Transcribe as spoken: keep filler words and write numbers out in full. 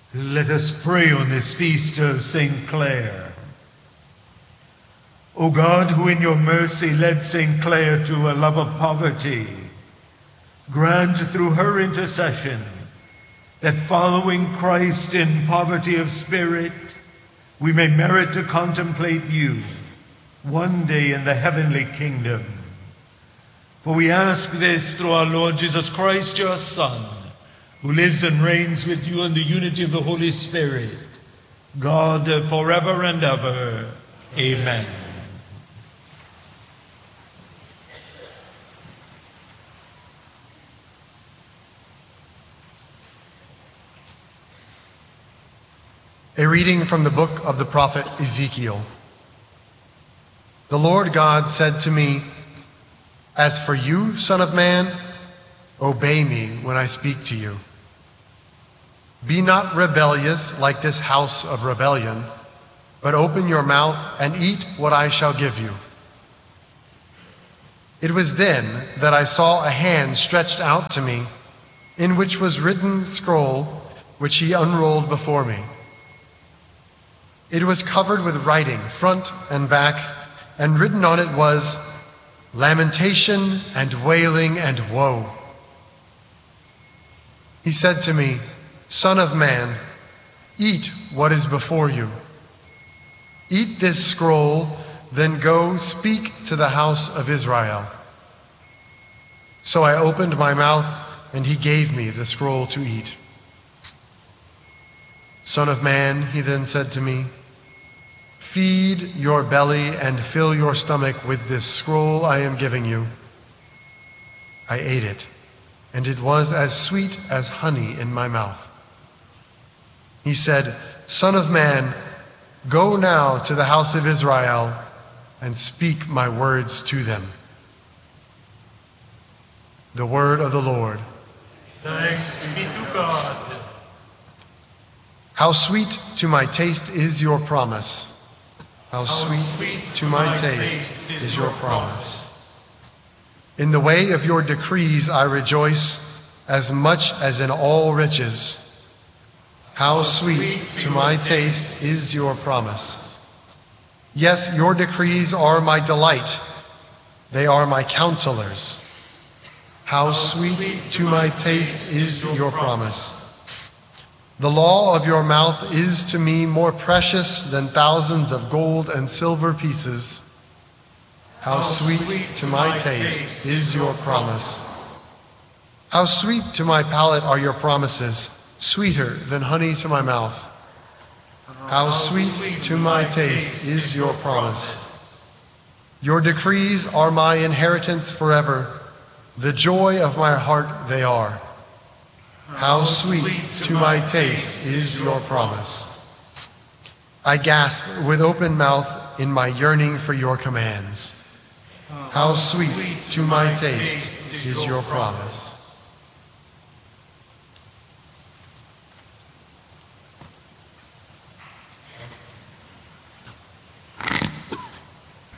Let us pray on this feast of Saint Clare. O God, who in your mercy led Saint Clare to a love of poverty, grant through her intercession that following Christ in poverty of spirit, we may merit to contemplate you one day in the heavenly kingdom. For we ask this through our Lord Jesus Christ, your Son, who lives and reigns with you in the unity of the Holy Spirit, God forever and ever. Amen. A reading from the book of the prophet Ezekiel. The Lord God said to me, "As for you, Son of man, obey me when I speak to you. Be not rebellious like this house of rebellion, but open your mouth and eat what I shall give you." It was then that I saw a hand stretched out to me, in which was written a scroll, which he unrolled before me. It was covered with writing, front and back, and written on it was, "Lamentation and wailing and woe." He said to me, "Son of man, eat what is before you. Eat this scroll, then go speak to the house of Israel." So I opened my mouth, and he gave me the scroll to eat. "Son of man," he then said to me, "feed your belly and fill your stomach with this scroll I am giving you." I ate it, and it was as sweet as honey in my mouth. He said, "Son of man, go now to the house of Israel and speak my words to them." The word of the Lord. Thanks be to God. How sweet to my taste is your promise. How sweet, sweet to my, my taste is your promise. In the way of your decrees I rejoice as much as in all riches. How, How sweet, sweet to my taste is your promise. Yes, your decrees are my delight. They are my counselors. How, How sweet, sweet to my taste is your promise. The law of your mouth is to me more precious than thousands of gold and silver pieces. How, How sweet, sweet to my taste is your promise. How sweet to my palate are your promises, sweeter than honey to my mouth. How sweet to my taste is your promise. Your decrees are my inheritance forever. The joy of my heart they are. How sweet to my taste is your promise. I gasp with open mouth in my yearning for your commands. How sweet to my taste is your promise.